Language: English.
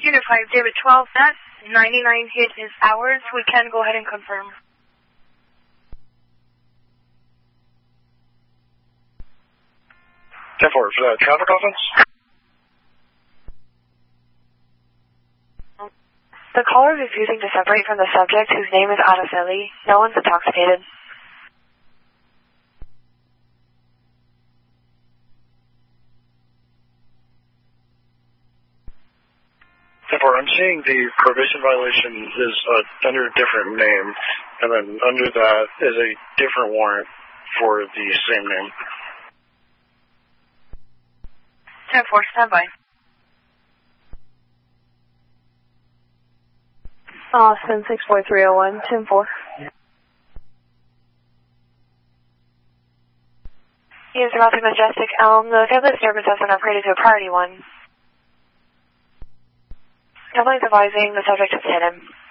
Unit 5, David 12, that 99 hit is ours. We can go ahead and confirm. For the traffic offense? The caller is refusing to separate from the subject, whose name is Araceli. No one's intoxicated. I'm seeing the probation violation is under a different name, and then under that is a different warrant for the same name. 10-4, stand by. Austin 64301, 10-4. Yes, Route Majestic Elm. The family service has been upgraded to a priority one. Definitely advising the subject has hit him.